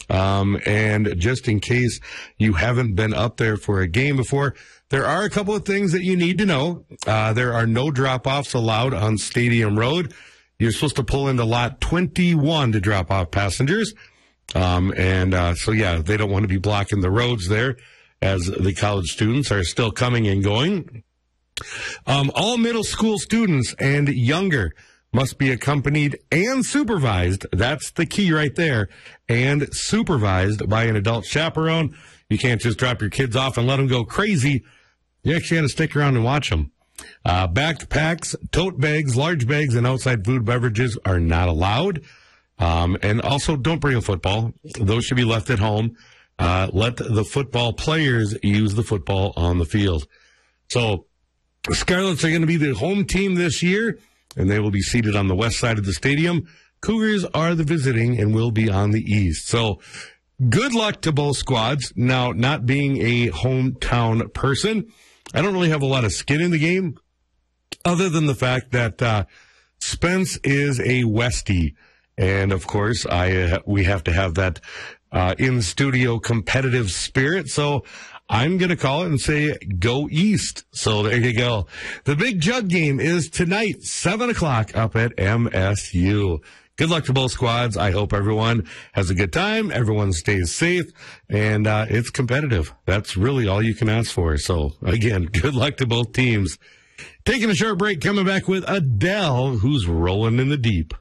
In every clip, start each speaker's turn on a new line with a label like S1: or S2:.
S1: And just in case you haven't been up there for a game before, there are a couple of things that you need to know. There are no drop-offs allowed on Stadium Road. You're supposed to pull into lot 21 to drop off passengers. They don't want to be blocking the roads there as the college students are still coming and going. All middle school students and younger must be accompanied and supervised. That's the key right there. And supervised by an adult chaperone. You can't just drop your kids off and let them go crazy. You actually got to stick around and watch them. Backpacks, tote bags, large bags, and outside food beverages are not allowed. And also, don't bring a football. Those should be left at home. Let the football players use the football on the field. So, the Scarlets are going to be the home team this year, and they will be seated on the west side of the stadium. Cougars are the visiting and will be on the east. So, good luck to both squads. Now, not being a hometown person, I don't really have a lot of skin in the game, other than the fact that Spence is a Westie. And, of course, we have to have that in-studio competitive spirit. So I'm going to call it and say, go East. So there you go. The big jug game is tonight, 7 o'clock up at MSU. Good luck to both squads. I hope everyone has a good time. Everyone stays safe, and it's competitive. That's really all you can ask for. So, again, good luck to both teams. Taking a short break, coming back with Adele, who's rolling in the deep.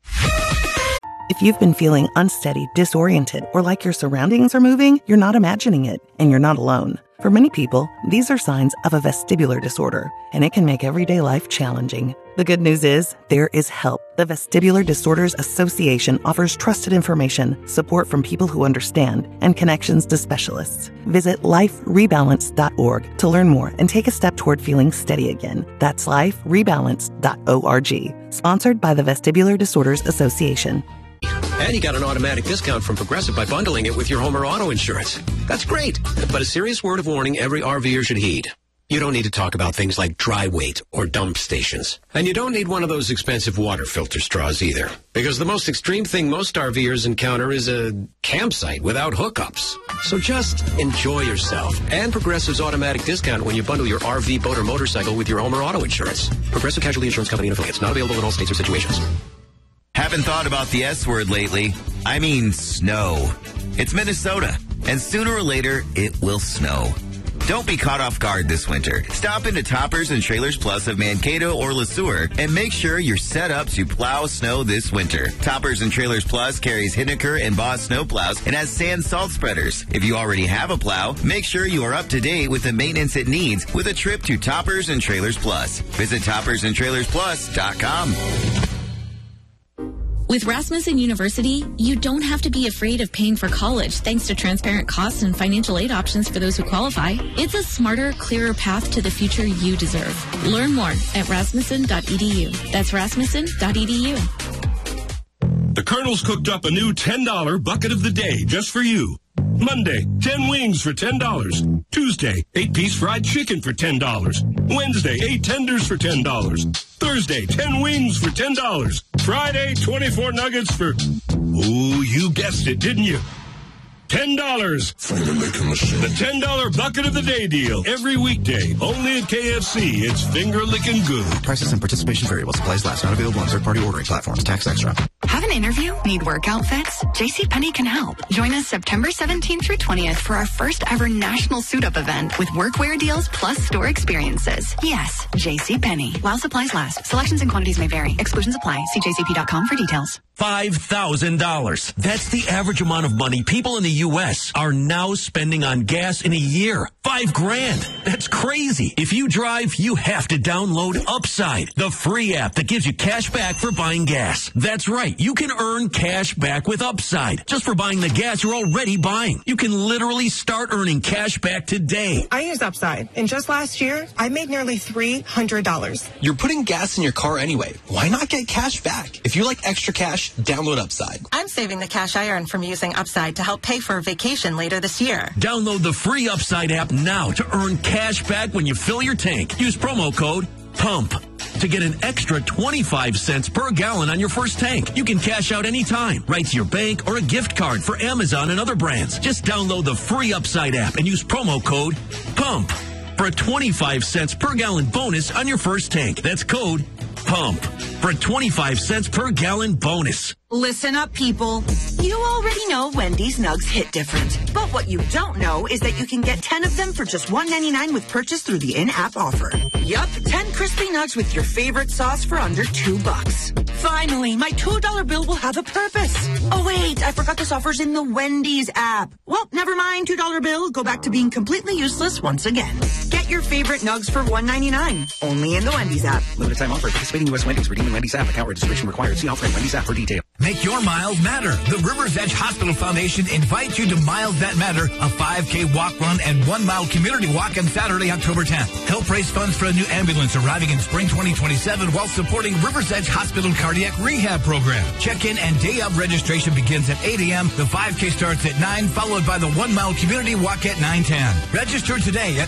S2: If you've been feeling unsteady, disoriented, or like your surroundings are moving, you're not imagining it, and you're not alone. For many people, these are signs of a vestibular disorder, and it can make everyday life challenging. The good news is, there is help. The Vestibular Disorders Association offers trusted information, support from people who understand, and connections to specialists. Visit liferebalance.org to learn more and take a step toward feeling steady again. That's liferebalance.org. Sponsored by the Vestibular Disorders Association.
S3: And you got an automatic discount from Progressive by bundling it with your home or auto insurance. That's great, but a serious word of warning every RVer should heed. You don't need to talk about things like dry weight or dump stations. And you don't need one of those expensive water filter straws either. Because the most extreme thing most RVers encounter is a campsite without hookups. So just enjoy yourself and Progressive's automatic discount when you bundle your RV, boat, or motorcycle with your home or auto insurance. Progressive Casualty Insurance Company and affiliates. Not available in all states or situations.
S4: Haven't thought about the S word lately? I mean snow. It's Minnesota, and sooner or later, it will snow. Don't be caught off guard this winter. Stop into Toppers and Trailers Plus of Mankato or LeSueur and make sure you're set up to plow snow this winter. Toppers and Trailers Plus carries Hinoker and Boss snow plows and has sand salt spreaders. If you already have a plow, make sure you are up to date with the maintenance it needs with a trip to Toppers and Trailers Plus. Visit toppersandtrailersplus.com.
S5: With Rasmussen University, you don't have to be afraid of paying for college thanks to transparent costs and financial aid options for those who qualify. It's a smarter, clearer path to the future you deserve. Learn more at rasmussen.edu. That's rasmussen.edu.
S6: The Colonel's cooked up a new $10 bucket of the day just for you. Monday, 10 wings for $10. Tuesday, 8-piece fried chicken for $10. Wednesday, 8 tenders for $10. Thursday, 10 wings for $10. Friday, 24 nuggets for... Oh, you guessed it, didn't you? $10. The $10 bucket of the day deal. Every weekday. Only at KFC. It's finger-licking good.
S7: Prices and participation variable. Supplies last. Not available on third-party ordering platforms. Tax extra.
S8: Have an interview? Need work outfits? JCPenney can help. Join us September 17th through 20th for our first ever national suit-up event with workwear deals plus store experiences. Yes, JCPenney. While supplies last. Selections and quantities may vary. Exclusions apply. See jcp.com for details.
S9: $5,000. That's the average amount of money people in the U.S. are now spending on gas in a year. $5,000. That's crazy. If you drive, you have to download Upside, the free app that gives you cash back for buying gas. That's right. You can earn cash back with Upside just for buying the gas you're already buying. You can literally start earning cash back today.
S10: I use Upside, and just last year, I made nearly $300.
S11: You're putting gas in your car anyway. Why not get cash back? If you like extra cash, download Upside.
S12: I'm saving the cash I earn from using Upside to help pay for a vacation later this year.
S9: Download the free Upside app now to earn cash back when you fill your tank. Use promo code PUMP. to get an extra 25 cents per gallon on your first tank. You can cash out anytime, right to your bank or a gift card for Amazon and other brands. Just download the free Upside app and use promo code PUMP for a 25 cents per gallon bonus on your first tank. That's code PUMP for a 25 cents per gallon bonus.
S13: Listen up, people. You already know Wendy's nugs hit different. But what you don't know is that you can get 10 of them for just $1.99 with purchase through the in-app offer. Yup, 10 crispy nugs with your favorite sauce for under $2. Finally, my $2 bill will have a purpose. Oh, wait, I forgot this offer's in the Wendy's app. Well, never mind, $2 bill. Go back to being completely useless once again. Get your favorite nugs for $1.99. Only in the Wendy's app.
S7: Limited time offer. Participating U.S. Wendy's. Redeeming Wendy's app. Account registration required. See offer in Wendy's app for details.
S14: Make your miles matter. The Rivers Edge Hospital Foundation invites you to Miles That Matter, a 5K walk, run, and 1 mile community walk on Saturday, October 10th. Help raise funds for a new ambulance arriving in spring 2027 while supporting Rivers Edge Hospital Cardiac Rehab Program. Check-in and day of registration begins at 8 a.m. The 5K starts at 9, followed by the 1 mile community walk at 9:10. Register today at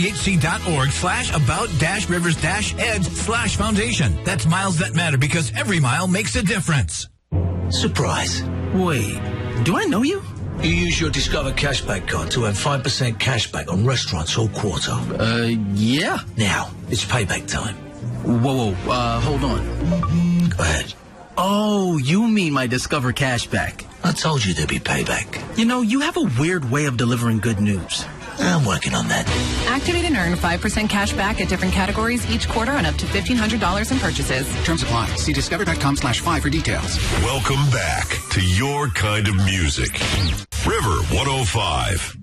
S14: rehc.org/about-rivers-edge/foundation. That's Miles That Matter, because every mile makes a difference.
S15: Surprise. Wait, do I know you? You use your Discover Cashback card to earn 5% cashback on restaurants all quarter.
S14: Yeah.
S15: Now, it's payback time.
S14: Whoa, hold on.
S15: Go ahead.
S14: Oh, you mean my Discover Cashback.
S15: I told you there'd be payback.
S14: You know, you have a weird way of delivering good news.
S15: I'm working on that.
S16: Activate and earn 5% cash back at different categories each quarter on up to $1,500 in purchases.
S7: Terms apply. See discover.com/5 for details.
S6: Welcome back to your kind of music. River 105.